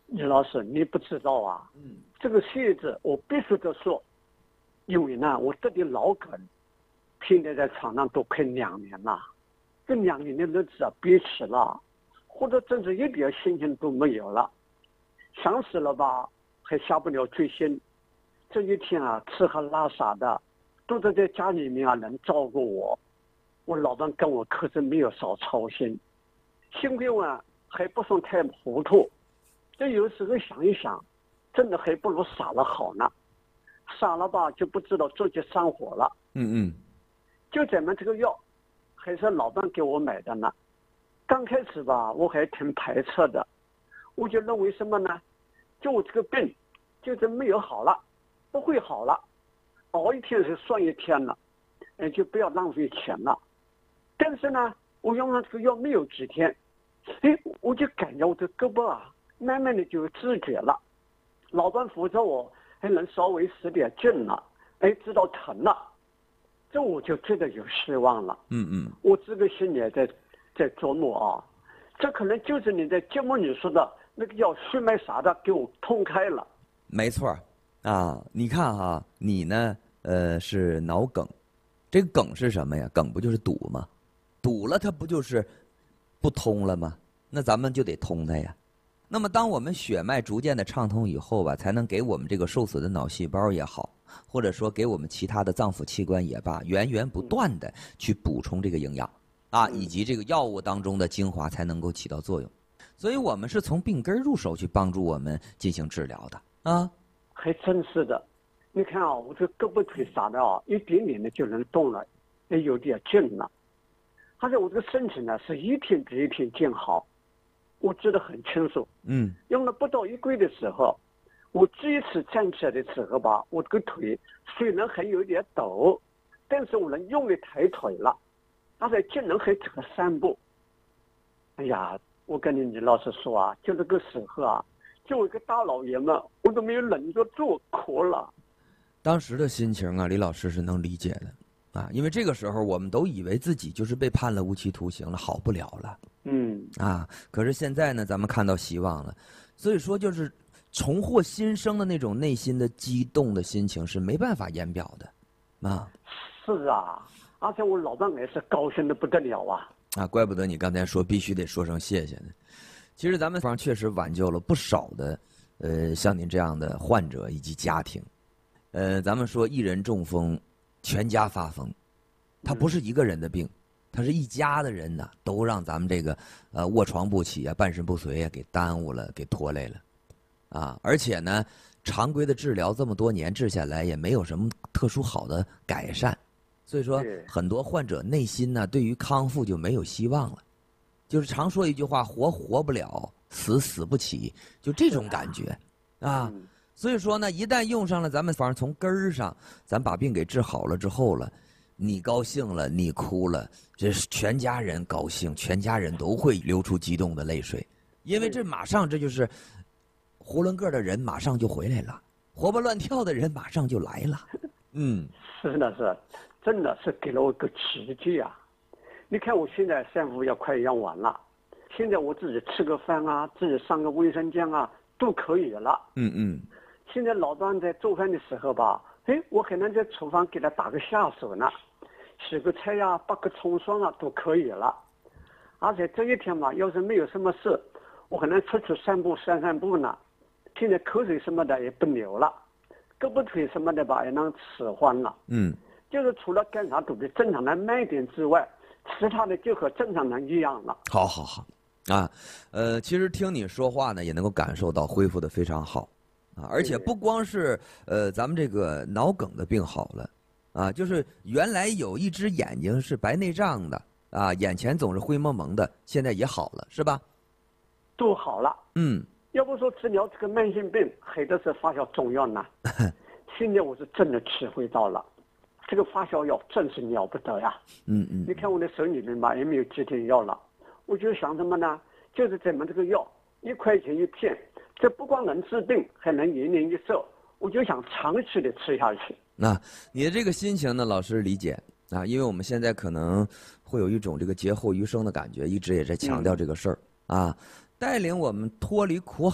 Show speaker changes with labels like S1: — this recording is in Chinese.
S1: 李老师，你不知道啊，这个鞋子我必须得说，因为呢，我这里老梗，现在在床上都快2年了，这2年的日子啊，憋死了，或者真是一点心情都没有了，想死了吧，还下不了决心。这一天啊，吃喝拉撒的，都是在家里面啊能照顾我，我老伴跟我可是没有少操心，幸亏啊还不算太糊涂。这有时候想一想，真的还不如傻了好呢。傻了吧，就不知道自己上火了。就咱们这个药，还是老伴给我买的呢。刚开始吧，我还挺排斥的，我就认为什么呢？就我这个病，就是没有好了，不会好了，熬一天是算一天了，就不要浪费钱了。但是呢，我用上这个药没有几天，我就感觉我的胳膊啊，慢慢的就有知觉了，老伴扶着我，还能稍微使点劲了，知道疼了，这我就觉得有希望了。我这个心里也在琢磨啊，这可能就是你在节目里说的那个叫血脉啥的，给我通开了。
S2: 没错啊，你看哈，你呢，是脑梗，这个梗是什么呀？梗不就是堵吗？堵了它不就是不通了吗？那咱们就得通它呀。那么当我们血脉逐渐的畅通以后吧，才能给我们这个受损的脑细胞也好，或者说给我们其他的脏腑器官也罢，源源不断的去补充这个营养啊，以及这个药物当中的精华才能够起到作用。所以我们是从病根入手去帮助我们进行治疗的啊。
S1: 还真是的，你看啊，我这胳膊腿啥的啊，一点点的就能动了，也有点劲了。而且我这个身体呢，是一天比一天健好，我记得很清楚。用了不到1个月的时候，我第一次站起来的时候吧，我这个腿虽然还有点抖，但是我能用力抬腿了，而且竟然还走了3步。哎呀，我跟你老实说啊，就这个时候啊，就我一个大老爷们，我都没有忍得住哭了。
S2: 当时的心情啊，李老师是能理解的啊，因为这个时候我们都以为自己就是被判了无期徒刑了，好不了了。可是现在呢，咱们看到希望了，所以说就是重获新生的那种内心的激动的心情是没办法言表的啊。
S1: 是啊，而且我老伴也是高兴的不得了啊。
S2: 怪不得你刚才说必须得说声谢谢呢。其实咱们方确实挽救了不少的像您这样的患者以及家庭。咱们说一人中风，全家发疯，他不是一个人的病，他是一家的人呢，都让咱们这个卧床不起啊，半身不遂啊，给耽误了，给拖累了啊。而且呢，常规的治疗这么多年治下来，也没有什么特殊好的改善，所以说很多患者内心呢，对于康复就没有希望了。就是常说一句话，活不了，死不起，就这种感觉啊。所以说呢，一旦用上了咱们方从根儿上，咱把病给治好了之后了，你高兴了，你哭了，这全家人高兴，全家人都会流出激动的泪水，因为这马上这就是囫囵个的人马上就回来了，活蹦乱跳的人马上就来了。
S1: 是的是，真的是给了我一个奇迹啊！你看我现在3伏药快用完了，现在我自己吃个饭啊，自己上个卫生间啊都可以了。现在老伴在做饭的时候吧，我还能在厨房给他打个下手呢，洗个菜呀，拔个葱蒜啊都可以了。而且这一天嘛，要是没有什么事，我还能出去散步呢。现在口水什么的也不流了，胳膊腿什么的吧也能使唤了。就是除了干啥都比正常人慢一点之外，其他的就和正常人一样了。
S2: 好啊，其实听你说话呢，也能够感受到恢复的非常好啊，而且不光是咱们这个脑梗的病好了啊，就是原来有一只眼睛是白内障的啊，眼前总是灰蒙蒙的，现在也好了，是吧？
S1: 都好了。要不说治疗这个慢性病还得是发烧中药呢。现在我是真的体会到了，这个发烧药真是了不得呀。你看我的手里面吧也没有几天药了，我就想什么呢？就是咱们这个药1块钱1片，这不光能治病，还能延年益寿，我就想长期的吃下去。
S2: 那你的这个心情呢，老师理解啊，因为我们现在可能会有一种这个劫后余生的感觉，一直也在强调这个事儿啊，带领我们脱离苦海。